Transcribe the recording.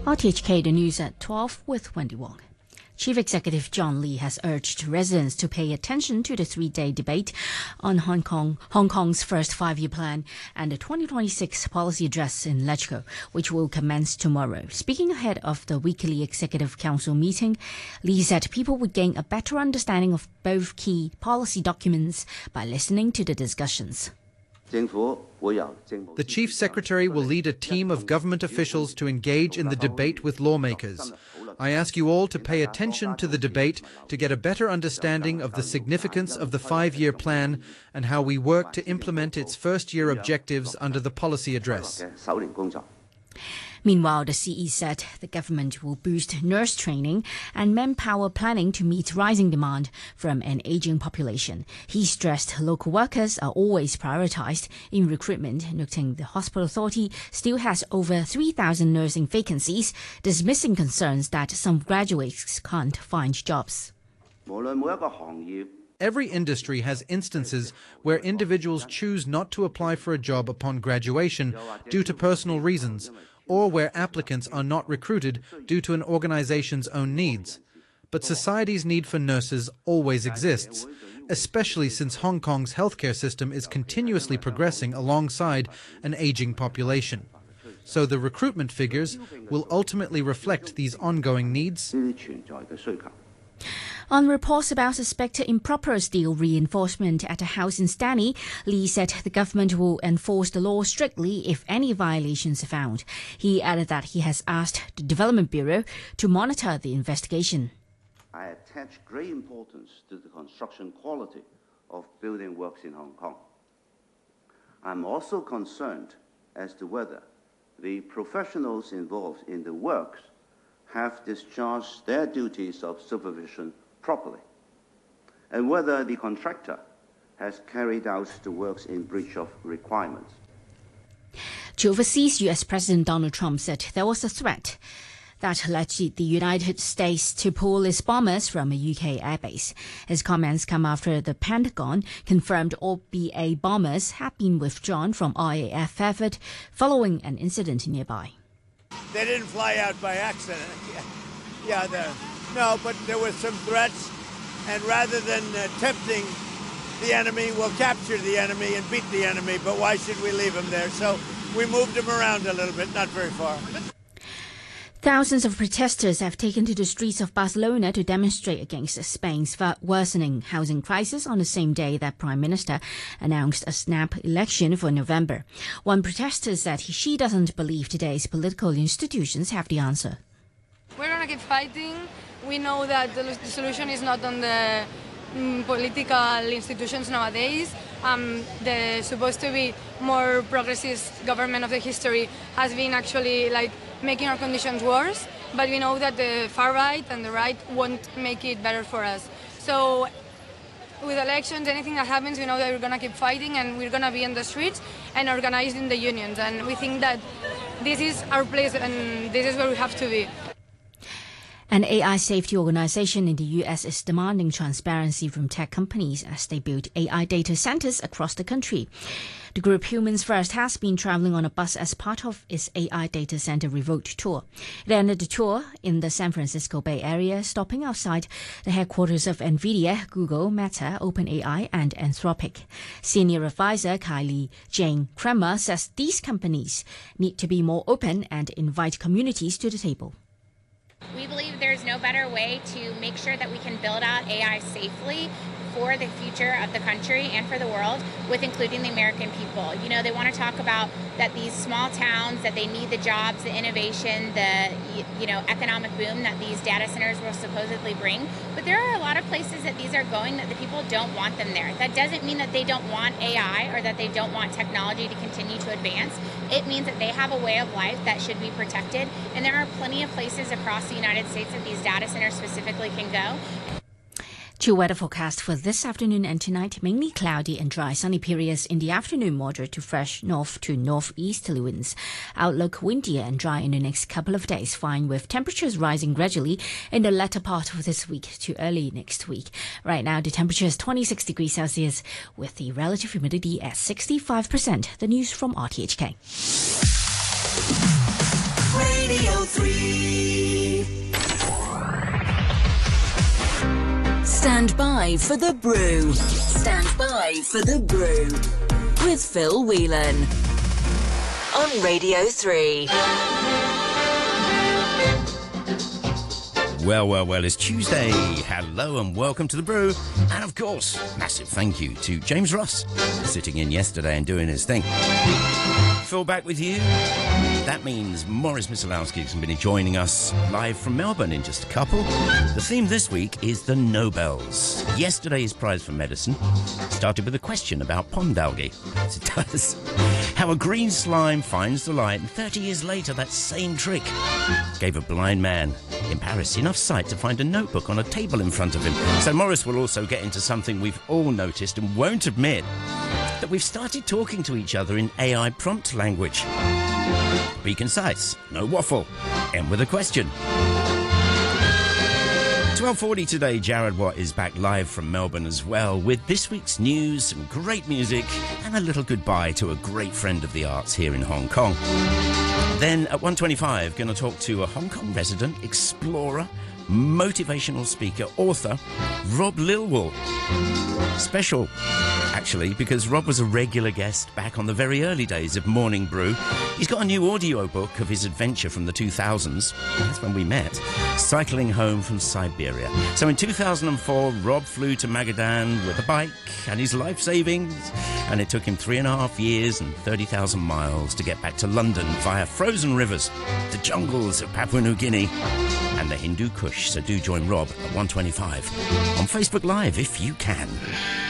RTHK, the news at 12 with Wendy Wong. Chief Executive John Lee has urged residents to pay attention to the three-day debate on Hong Kong's first five-year plan and the 2026 policy address in LegCo, which will commence tomorrow. Speaking ahead of the weekly Executive Council meeting, Lee said people would gain a better understanding of both key policy documents by listening to the discussions. The Chief Secretary will lead a team of government officials to engage in the debate with lawmakers. I ask you all to pay attention to the debate to get a better understanding of the significance of the five-year plan and how we work to implement its first-year objectives under the policy address. Meanwhile, the CE said the government will boost nurse training and manpower planning to meet rising demand from an aging population. He stressed local workers are always prioritized in recruitment, noting the hospital authority still has over 3,000 nursing vacancies, dismissing concerns that some graduates can't find jobs. Every industry has instances where individuals choose not to apply for a job upon graduation due to personal reasons, or where applicants are not recruited due to an organization's own needs. But society's need for nurses always exists, especially since Hong Kong's healthcare system is continuously progressing alongside an aging population. So the recruitment figures will ultimately reflect these ongoing needs. On reports about suspected improper steel reinforcement at a house in Stanley, Lee said the government will enforce the law strictly if any violations are found. He added that he has asked the Development Bureau to monitor the investigation. I attach great importance to the construction quality of building works in Hong Kong. I'm also concerned as to whether the professionals involved in the works have discharged their duties of supervision properly, and whether the contractor has carried out the works in breach of requirements. To overseas, U.S. President Donald Trump said there was a threat that led the United States to pull its bombers from a UK airbase. His comments come after the Pentagon confirmed all BA bombers had been withdrawn from RAF effort following an incident nearby. They didn't fly out by accident. No, but there were some threats, and rather than tempting the enemy, we'll capture the enemy and beat the enemy, but why should we leave them there? So we moved them around a little bit, not very far. Thousands of protesters have taken to the streets of Barcelona to demonstrate against Spain's worsening housing crisis on the same day that Prime Minister announced a snap election for November. One protester said she doesn't believe today's political institutions have the answer. We're going to keep fighting. We know that the solution is not on the political institutions nowadays. The supposed to be more progressist government of the history has been actually making our conditions worse, but we know that the far right and the right won't make it better for us. So with elections, anything that happens, we know that we're going to keep fighting and we're going to be in the streets and organizing the unions. And we think that this is our place and this is where we have to be. An AI safety organization in the U.S. is demanding transparency from tech companies as they build AI data centers across the country. The group Humans First has been traveling on a bus as part of its AI data center Revolt tour. It ended the tour in the San Francisco Bay Area, stopping outside the headquarters of NVIDIA, Google, Meta, OpenAI, and Anthropic. Senior advisor Kylie Jane Kremer says these companies need to be more open and invite communities to the table. We believe there's no better way to make sure that we can build out AI safely for the future of the country and for the world, with including the American people. You know, they want to talk about that these small towns, that they need the jobs, the innovation, the economic boom that these data centers will supposedly bring. But there are a lot of places that these are going that the people don't want them there. That doesn't mean that they don't want AI or that they don't want technology to continue to advance. It means that they have a way of life that should be protected. And there are plenty of places across the United States that these data centers specifically can go. To weather forecast for this afternoon and tonight, mainly cloudy and dry, sunny periods in the afternoon, moderate to fresh north to northeasterly winds. Outlook windier and dry in the next couple of days, fine with temperatures rising gradually in the latter part of this week to early next week. Right now, the temperature is 26 degrees Celsius with the relative humidity at 65%. The news from RTHK. Radio 3. Stand by for the brew. Stand by for the brew. With Phil Whelan. On Radio 3. Well, it's Tuesday. Hello and welcome to The Brew. And of course, massive thank you to James Ross, sitting in yesterday and doing his thing. Phil back with you. That means Morris Misalowski is going to be joining us live from Melbourne in just a couple. The theme this week is the Nobels. Yesterday's prize for medicine started with a question about pond algae, as it does. How a green slime finds the light, and 30 years later that same trick gave a blind man in Paris enough sight to find a notebook on a table in front of him. So Morris will also get into something we've all noticed and won't admit, that we've started talking to each other in AI prompt language. Be concise, no waffle. End with a question. 12:40 today, Jared Watt is back live from Melbourne as well with this week's news, some great music, and a little goodbye to a great friend of the arts here in Hong Kong. Then at 1:25, going to talk to a Hong Kong resident, explorer, motivational speaker, author, Rob Lilwall. Special, actually, because Rob was a regular guest back on the very early days of Morning Brew. He's got a new audio book of his adventure from the 2000s. That's when we met. Cycling home from Siberia. So in 2004, Rob flew to Magadan with a bike and his life savings. And it took him 3.5 years and 30,000 miles to get back to London via frozen rivers, the jungles of Papua New Guinea, and the Hindu Kush. So do join Rob at 1:25 on Facebook Live if you can.